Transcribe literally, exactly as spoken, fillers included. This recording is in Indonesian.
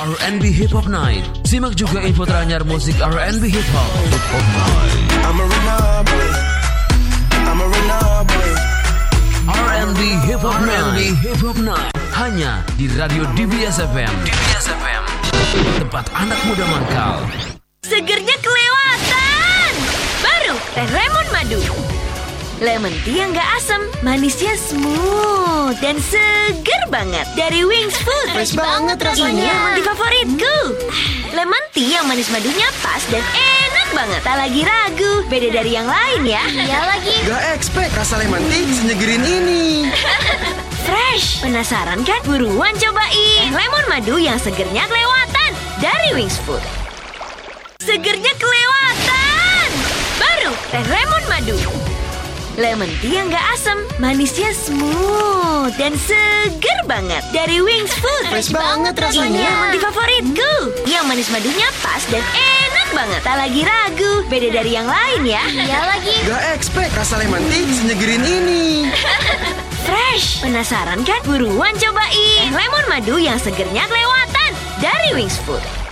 R and B Hip Hop Night. Simak juga info teranyar musik R and B Hip Hop. Hip Hop Night. I'm a runner boy. I'm a runner boy. R and B Hip Hop Night. Hip Hop Night. Hanya di Radio D B S F M. D B S F M. Tempat anak muda mangkal. Segernya kelewatan. Baru teh lemon madu. Lemon tea yang gak asam, manisnya smooth dan seger banget. Dari Wings Food. Fresh banget rasanya. Ini emang di favoritku. Lemon tea yang manis madunya pas dan enak banget. Tak lagi ragu, beda dari yang lain ya. Iya lagi. Gak expect rasa lemon tea senyegerin ini. Fresh. Penasaran kan? Buruan cobain. Lemon madu yang segernya kelewatan. Dari Wings Food. Segernya kelewatan. Baru teh lemon madu. Lemon tea yang gak asam, manisnya smooth dan seger banget. Dari Wings Food. Fresh banget rasanya. Ini emang di favoritku. Yang manis madunya pas dan enak banget. Tak lagi ragu, beda dari yang lain ya. Iya lagi. Gak expect rasa lemon tea senyegerin ini. Fresh. Penasaran kan? Buruan cobain. Lemon madu yang segernya kelewatan. Dari Wings Food.